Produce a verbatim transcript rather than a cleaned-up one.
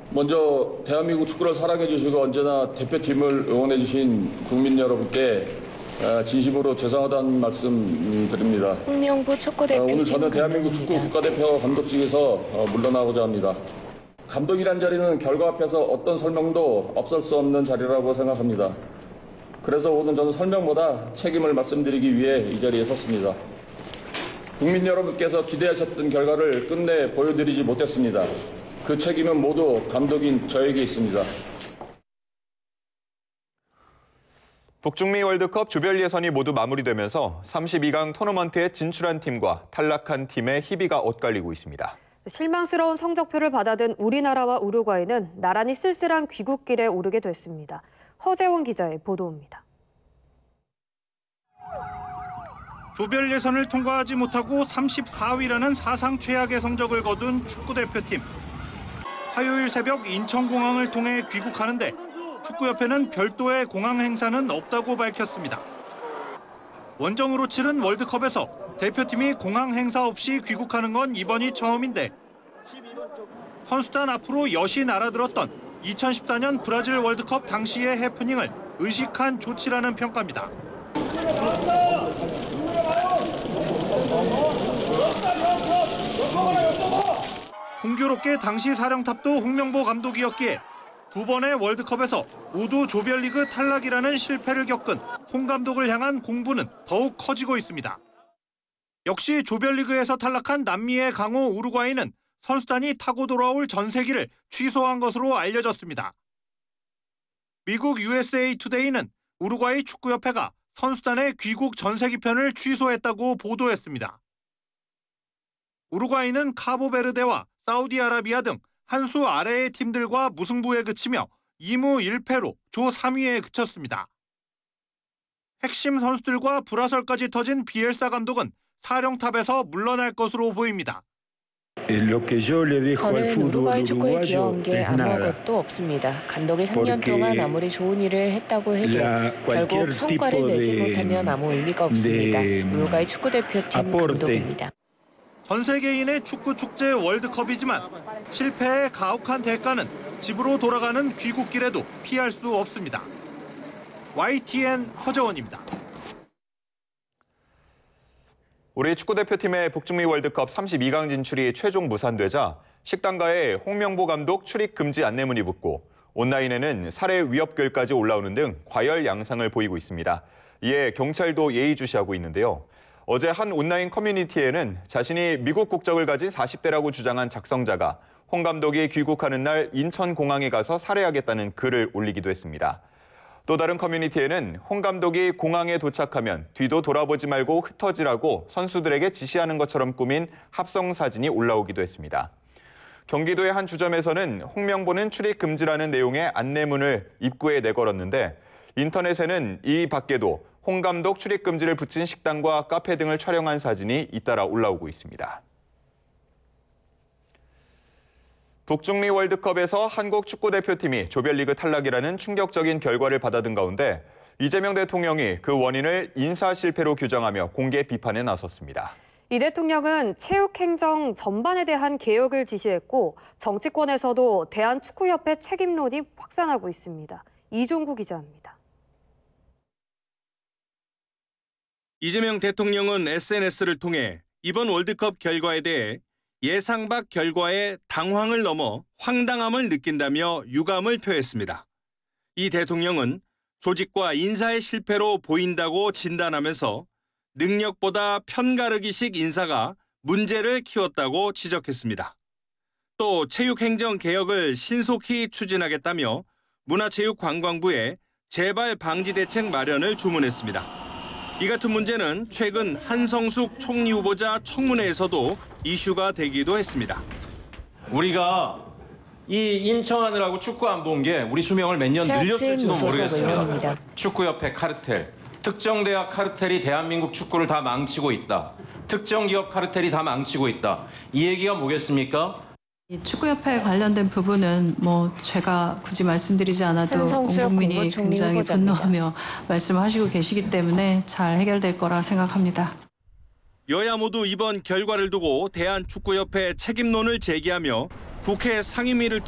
먼저 대한민국 축구를 사랑해 주시고 언제나 대표팀을 응원해 주신 국민 여러분께 진심으로 죄송하다는 말씀 드립니다. 홍명보 축구대표팀 오늘 저는 대한민국 축구 국가대표 감독직에서 물러나고자 합니다. 감독이란 자리는 결과 앞에서 어떤 설명도 없을 수 없는 자리라고 생각합니다. 그래서 오늘 저는 설명보다 책임을 말씀드리기 위해 이 자리에 섰습니다. 국민 여러분께서 기대하셨던 결과를 끝내 보여드리지 못했습니다. 그 책임은 모두 감독인 저에게 있습니다. 북중미 월드컵 조별 예선이 모두 마무리되면서 삼십이 강 토너먼트에 진출한 팀과 탈락한 팀의 희비가 엇갈리고 있습니다. 실망스러운 성적표를 받아든 우리나라와 우루과이는 나란히 쓸쓸한 귀국길에 오르게 됐습니다. 허재원 기자의 보도입니다. 조별 예선을 통과하지 못하고 삼십사 위라는 사상 최악의 성적을 거둔 축구대표팀. 화요일 새벽 인천공항을 통해 귀국하는데 축구협회는 별도의 공항 행사는 없다고 밝혔습니다. 원정으로 치른 월드컵에서 대표팀이 공항 행사 없이 귀국하는 건 이번이 처음인데 선수단 앞으로 여신 알아들었던 이천십사 년 브라질 월드컵 당시의 해프닝을 의식한 조치라는 평가입니다. 공교롭게 당시 사령탑도 홍명보 감독이었기에 두 번의 월드컵에서 모두 조별리그 탈락이라는 실패를 겪은 홍 감독을 향한 공분은 더욱 커지고 있습니다. 역시 조별리그에서 탈락한 남미의 강호 우루과이는 선수단이 타고 돌아올 전세기를 취소한 것으로 알려졌습니다. 미국 유에스에이 투데이는 우루과이 축구협회가 선수단의 귀국 전세기편을 취소했다고 보도했습니다. 우루과이는 카보베르데와 사우디아라비아 등 한 수 아래의 팀들과 무승부에 그치며 이 무 일 패로 조 삼 위에 그쳤습니다. 핵심 선수들과 불화설까지 터진 비엘사 감독은 사령탑에서 물러날 것으로 보입니다. 저는 우루과이 축구에 기여한 게 아무것도 없습니다. 감독이 삼 년 동안 아무리 좋은 일을 했다고 해도 결국 성과를 내지 못하면 아무 의미가 없습니다. 우루과이 축구대표팀 감독입니다. 전 세계인의 축구 축제 월드컵이지만 실패의 가혹한 대가는 집으로 돌아가는 귀국길에도 피할 수 없습니다. 와이티엔 허재원입니다. 우리 축구대표팀의 북중미 월드컵 삼십이 강 진출이 최종 무산되자 식당가에 홍명보 감독 출입 금지 안내문이 붙고 온라인에는 살해 위협글까지 올라오는 등 과열 양상을 보이고 있습니다. 이에 경찰도 예의주시하고 있는데요. 어제 한 온라인 커뮤니티에는 자신이 미국 국적을 가진 사십 대라고 주장한 작성자가 홍 감독이 귀국하는 날 인천공항에 가서 살해하겠다는 글을 올리기도 했습니다. 또 다른 커뮤니티에는 홍 감독이 공항에 도착하면 뒤도 돌아보지 말고 흩어지라고 선수들에게 지시하는 것처럼 꾸민 합성 사진이 올라오기도 했습니다. 경기도의 한 주점에서는 홍명보는 출입 금지라는 내용의 안내문을 입구에 내걸었는데 인터넷에는 이 밖에도 홍 감독 출입 금지를 붙인 식당과 카페 등을 촬영한 사진이 잇따라 올라오고 있습니다. 북중미 월드컵에서 한국 축구대표팀이 조별리그 탈락이라는 충격적인 결과를 받아든 가운데 이재명 대통령이 그 원인을 인사 실패로 규정하며 공개 비판에 나섰습니다. 이 대통령은 체육행정 전반에 대한 개혁을 지시했고 정치권에서도 대한축구협회 책임론이 확산하고 있습니다. 이종구 기자입니다. 이재명 대통령은 에스엔에스를 통해 이번 월드컵 결과에 대해 예상 밖 결과에 당황을 넘어 황당함을 느낀다며 유감을 표했습니다. 이 대통령은 조직과 인사의 실패로 보인다고 진단하면서 능력보다 편가르기식 인사가 문제를 키웠다고 지적했습니다. 또 체육행정 개혁을 신속히 추진하겠다며 문화체육관광부에 재발 방지 대책 마련을 주문했습니다. 이 같은 문제는 최근 한성숙 총리 후보자 청문회에서도 이슈가 되기도 했습니다. 우리가 이 인천하느라고 축구 안 본 게 우리 수명을 몇 년 늘렸을지도 모르겠습니다. 축구협회 카르텔, 특정 대학 카르텔이 대한민국 축구를 다 망치고 있다. 특정 기업 카르텔이 다 망치고 있다. 이 얘기가 뭐겠습니까? 이 축구협회 관련된 부분은 뭐 제가 굳이 말씀드리지 않아도 온 국민이 굉장히 분노하며 말씀하시고 계시기 때문에 잘 해결될 거라 생각합니다. 여야 모두 이번 결과를 두고 대한축구협회 책임론을 제기하며 국회 상임위를